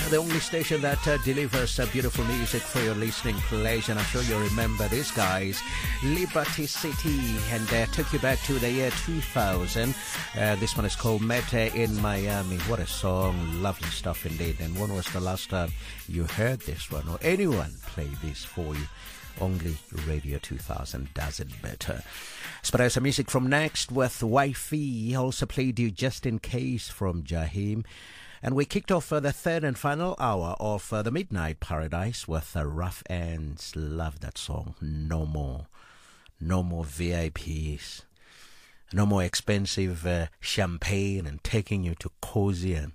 the only station that delivers beautiful music for your listening pleasure. And I'm sure you remember these guys, Liberty City, and took you back to the year 2000. This one is called Mete in Miami. What a song, lovely stuff indeed. And when was the last time you heard this one or anyone play this for you? Only Radio 2000 does it better. But some music from Next with Wifey. He also played you Just In Case from Jaheim. And we kicked off the third and final hour of the Midnight Paradise with Rough Ends. Love that song. No more. No more VIPs. No more expensive champagne and taking you to cozy and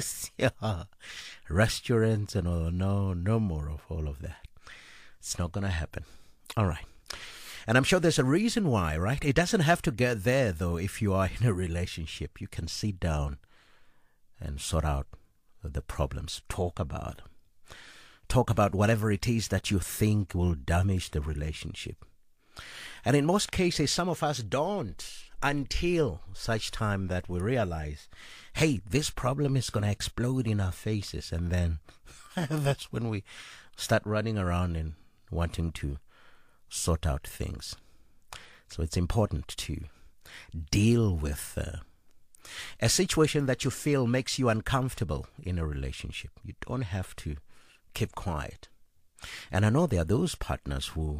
restaurants and all. No more of all of that. It's not going to happen. All right. And I'm sure there's a reason why, right? It doesn't have to get there, though, if you are in a relationship. You can sit down and sort out the problems. Talk about them. Talk about whatever it is that you think will damage the relationship. And in most cases, some of us don't until such time that we realize, hey, this problem is going to explode in our faces. And then that's when we start running around and wanting to sort out things. So it's important to deal with a situation that you feel makes you uncomfortable in a relationship. You don't have to keep quiet. And I know there are those partners who,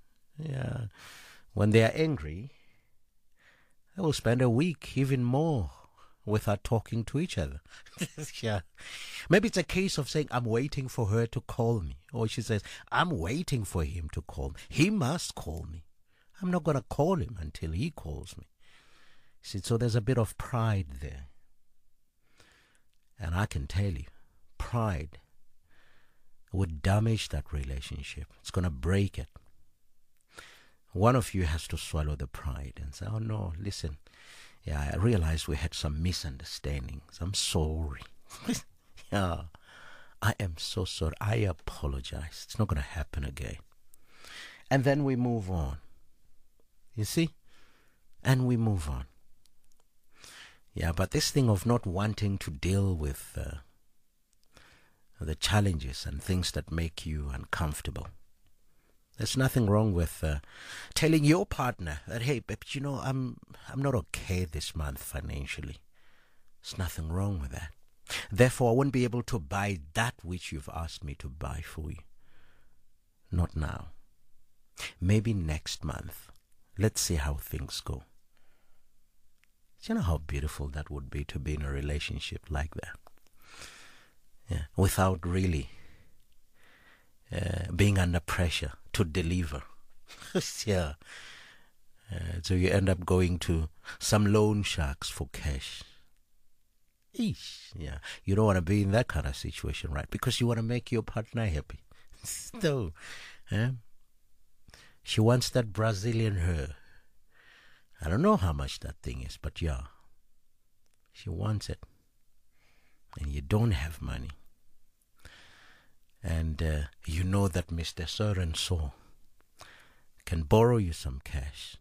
when they are angry, they will spend a week, even more, without talking to each other. Maybe it's a case of saying, I'm waiting for her to call me. Or she says, I'm waiting for him to call me. He must call me. I'm not going to call him until he calls me. See, so there's a bit of pride there. And I can tell you, pride would damage that relationship. It's going to break it. One of you has to swallow the pride and say, oh no, listen, I realized we had some misunderstandings. I'm sorry. I am so sorry. I apologize. It's not going to happen again. And then we move on. You see? And we move on. But this thing of not wanting to deal with the challenges and things that make you uncomfortable. There's nothing wrong with telling your partner that, hey, babe, I'm not okay this month financially. There's nothing wrong with that. Therefore, I won't be able to buy that which you've asked me to buy for you. Not now. Maybe next month. Let's see how things go. Do you know how beautiful that would be to be in a relationship like that? Without really being under pressure to deliver. So you end up going to some loan sharks for cash. You don't want to be in that kind of situation, right? Because you want to make your partner happy. So, she wants that Brazilian her. I don't know how much that thing is, but she wants it. And you don't have money. And you know that Mr. So-and-so can borrow you some cash.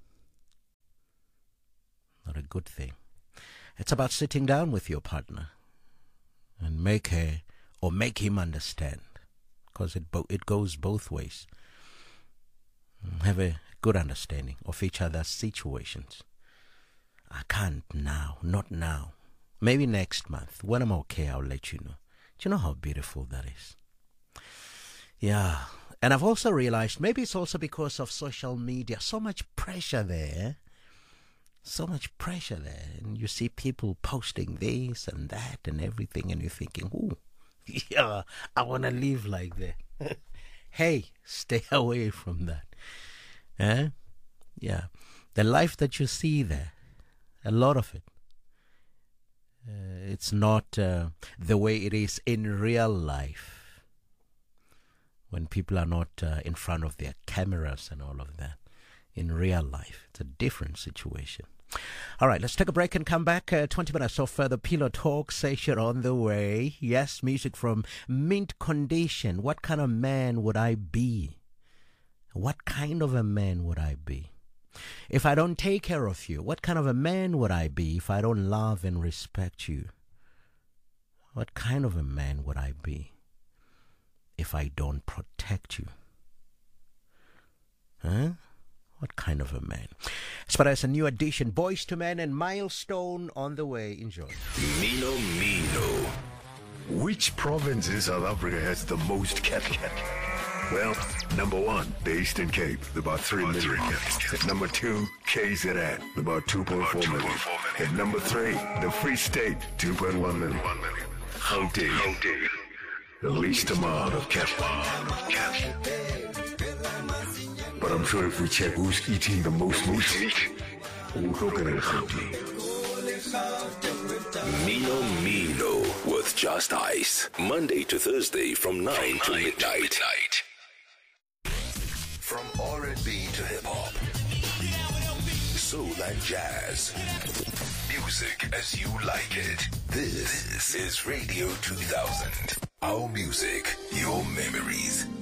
Not a good thing. It's about sitting down with your partner and make her or make him understand, because it goes both ways. Have a good understanding of each other's situations. I can't now, not now. Maybe next month. When I'm okay, I'll let you know. Do you know how beautiful that is? And I've also realized maybe it's also because of social media. So much pressure there. And you see people posting this and that and everything, and you're thinking, I want to live like that. Hey, stay away from that. The life that you see there, a lot of it, it's not the way it is in real life. When people are not in front of their cameras and all of that. In real life, it's a different situation. All right, let's take a break and come back. 20 minutes of further Pillow Talk session on the way. Yes, music from Mint Condition. What kind of man would I be? What kind of a man would I be if I don't take care of you? What kind of a man would I be if I don't love and respect you? What kind of a man would I be if I don't protect you? Huh? What kind of a man? As far as a new addition, Boys to Men and Milestone on the way. Enjoy. Mino Mino. Which province in South Africa has the most cattle? Well, number 1, the Eastern Cape, about 3 million cattle. Number 2, KZN, about 2.4 million. And number 3, the Free State, 2.1 million. Gauteng, the least amount of cattle. But I'm sure if we check who's eating the most meat, we'll look at it. Mino Mino with Just Ice. Monday to Thursday from 9 to midnight. From R&B to hip-hop, soul and jazz, music as you like it. This is Radio 2000. Our music, your memories.